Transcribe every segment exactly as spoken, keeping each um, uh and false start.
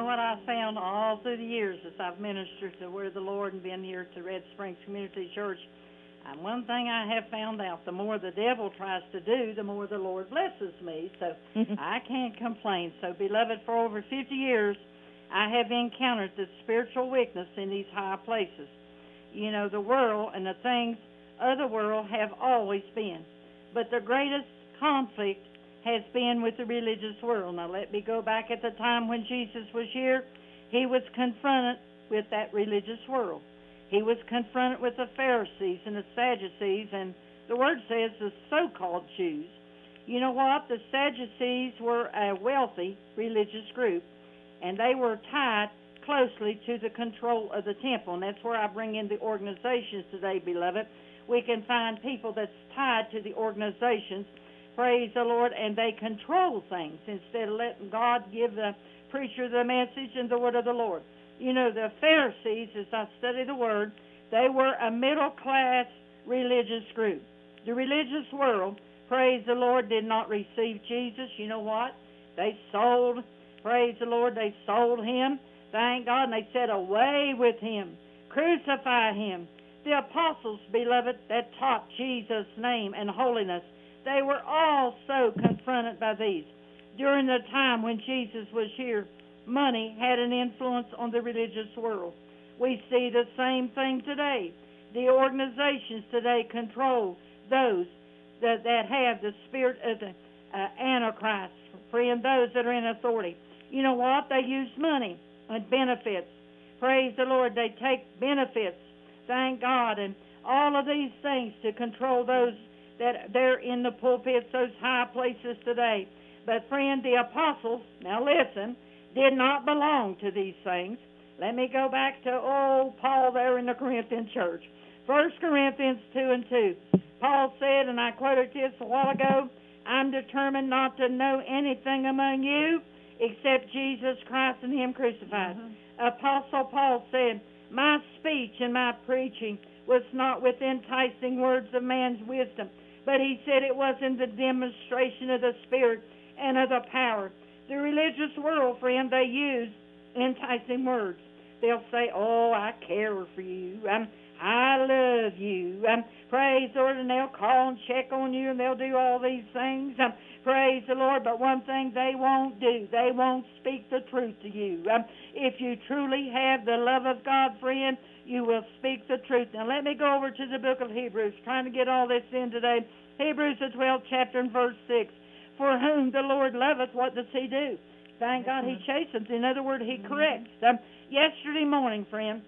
what I found all through the years as I've ministered to Word of the Lord and been here to Red Springs Community Church? And one thing I have found out, the more the devil tries to do, the more the Lord blesses me. So I can't complain. So, beloved, for over fifty years, I have encountered the spiritual weakness in these high places. You know, the world and the things of the world have always been. But the greatest conflict has been with the religious world. Now, let me go back at the time when Jesus was here. He was confronted with that religious world. He was confronted with the Pharisees and the Sadducees, and the word says the so-called Jews. You know what? The Sadducees were a wealthy religious group, and they were tied closely to the control of the temple, and that's where I bring in the organizations today, beloved. We can find people that's tied to the organizations, praise the Lord, and they control things instead of letting God give the preacher the message and the word of the Lord. You know, the Pharisees, as I study the Word, they were a middle-class religious group. The religious world, praise the Lord, did not receive Jesus. You know what? They sold, praise the Lord, they sold him, thank God, and they said, away with him, crucify him. The apostles, beloved, that taught Jesus' name and holiness, they were also confronted by these. During the time when Jesus was here, money had an influence on the religious world. We see the same thing today. The organizations today control those that, that have the spirit of the uh, Antichrist, friend, those that are in authority. You know what? They use money and benefits. Praise the Lord. They take benefits, thank God, and all of these things to control those that they're in the pulpits, those high places today. But, friend, the apostles, now listen, did not belong to these things. Let me go back to old Paul there in the Corinthian church. First Corinthians two and two. Paul said, and I quoted this a while ago, I'm determined not to know anything among you except Jesus Christ and him crucified. Mm-hmm. Apostle Paul said, my speech and my preaching was not with enticing words of man's wisdom, but he said it was in the demonstration of the Spirit and of the power. The religious world, friend, they use enticing words. They'll say, oh, I care for you. Um, I love you. Um, praise the Lord, and they'll call and check on you, and they'll do all these things. Um, praise the Lord, but one thing they won't do, they won't speak the truth to you. Um, if you truly have the love of God, friend, you will speak the truth. Now, let me go over to the book of Hebrews, trying to get all this in today. Hebrews, the twelfth chapter, and verse six. For whom the Lord loveth, what does he do? Thank God he chastens. In other words, he corrects. Um, yesterday morning, friend,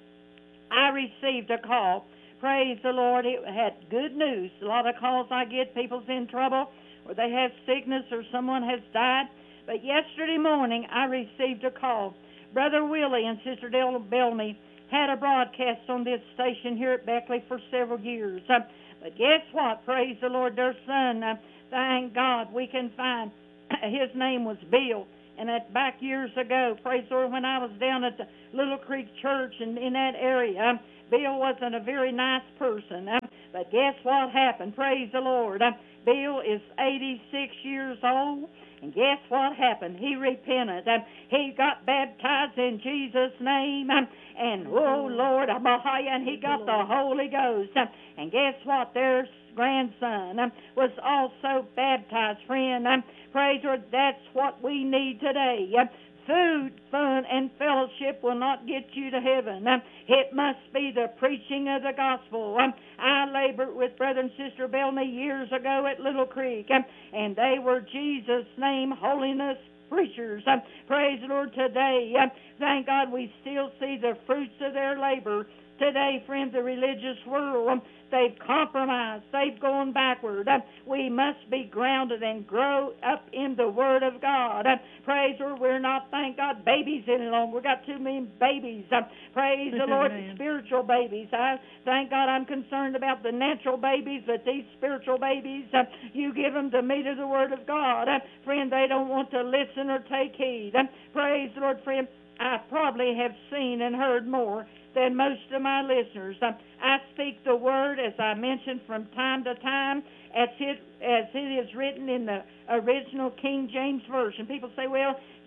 I received a call. Praise the Lord. It had good news. A lot of calls I get, people's in trouble, or they have sickness, or someone has died. But yesterday morning, I received a call. Brother Willie and Sister Del Bellamy had a broadcast on this station here at Beckley for several years. Um, but guess what? Praise the Lord, their son, uh, thank God, we can find his name was Bill. And that back years ago, praise the Lord, when I was down at the Little Creek Church and in that area, um, Bill wasn't a very nice person. Um, but guess what happened? Praise the Lord. Um, Bill is eighty-six years old. And guess what happened? He repented. Um, he got baptized in Jesus' name. Um, and, oh, Lord, and he got the Holy Ghost. Um, and guess what? Their grandson um, was also baptized, friend. Um, praise the Lord, that's what we need today. Um, food, fun, and fellowship will not get you to heaven. Um, it must be the preaching of the gospel. Um, I labored with Brother and Sister Bellamy years ago at Little Creek, um, and they were Jesus' name, holiness preachers. Um, praise the Lord today. Um, thank God we still see the fruits of their labor today, friends, the religious world. Um, They've compromised. They've gone backward. Uh, we must be grounded and grow up in the Word of God. Uh, praise the Lord. We're not, thank God, babies any longer. We've got too many babies. Uh, praise the Lord, spiritual babies. I thank God I'm concerned about the natural babies, but these spiritual babies, uh, you give them the meat of the Word of God. Uh, friend, they don't want to listen or take heed. Uh, praise the Lord, friend. I probably have seen and heard more than most of my listeners. Um, I speak the word, as I mentioned, from time to time, as it, as it is written in the original King James Version. People say, well,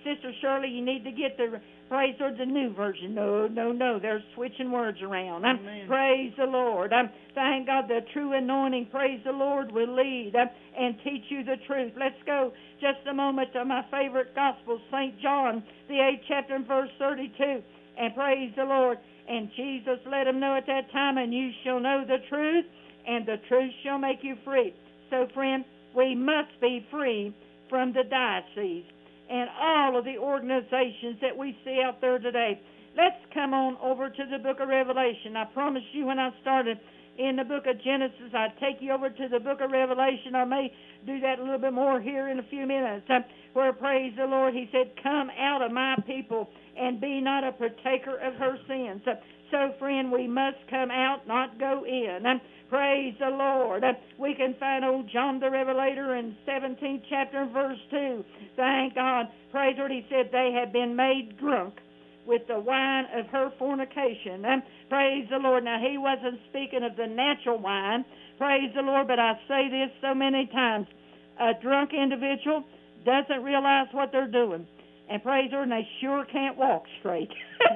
Sister Shirley, you need to get the, praise the Lord, the new version. No, no, no, they're switching words around. Um, praise the Lord. Um, thank God the true anointing, praise the Lord, will lead um, and teach you the truth. Let's go just a moment to my favorite gospel, Saint John, the eighth chapter and verse thirty-two. And praise the Lord. And Jesus let him know at that time, and you shall know the truth, and the truth shall make you free. So, friend, we must be free from the diocese and all of the organizations that we see out there today. Let's come on over to the book of Revelation. I promised you when I started in the book of Genesis, I'd take you over to the book of Revelation. I may do that a little bit more here in a few minutes. Uh, where, praise the Lord, he said, come out of my people and be not a partaker of her sins. Uh, so, friend, we must come out, not go in. Uh, praise the Lord. Uh, we can find old John the Revelator in seventeenth chapter and verse two. Thank God. Praise the Lord. He said they have been made drunk with the wine of her fornication. Um, praise the Lord. Now, he wasn't speaking of the natural wine. Praise the Lord. But I say this so many times. A drunk individual doesn't realize what they're doing. And praise the Lord, and they sure can't walk straight.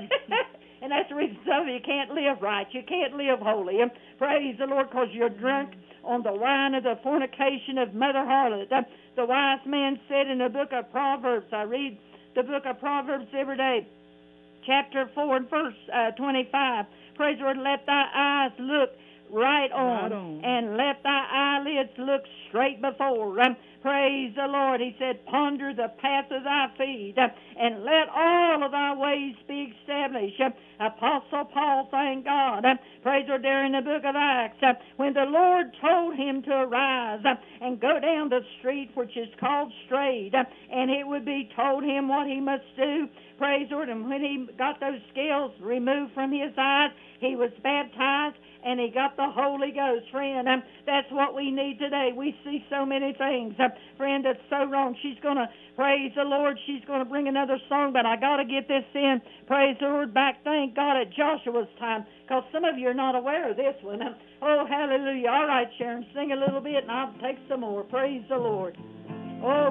And that's the reason some of you can't live right. You can't live holy. And praise the Lord, because you're drunk on the wine of the fornication of Mother Harlot. The, the wise man said in the book of Proverbs, I read the book of Proverbs every day, chapter four and verse uh, twenty-five. Praise the Lord, let thy eyes look right on, right on, and let thy eyelids look straight before. Um, praise the Lord. He said, ponder the path of thy feet, uh, and let all of thy ways be established. Uh, Apostle Paul, thank God, uh, praise the Lord, there in the book of Acts, uh, when the Lord told him to arise uh, and go down the street which is called Straight, uh, and it would be told him what he must do. Praise the Lord. And when he got those scales removed from his eyes, he was baptized, and he got the Holy Ghost, friend. Um, that's what we need today. We see so many things, uh, friend, that's so wrong. She's going to, praise the Lord, she's going to bring another song, but I got to get this in, praise the Lord, back, thank God, at Joshua's time, because some of you are not aware of this one. Um, oh, hallelujah. All right, Sharon, sing a little bit, and I'll take some more. Praise the Lord. Oh,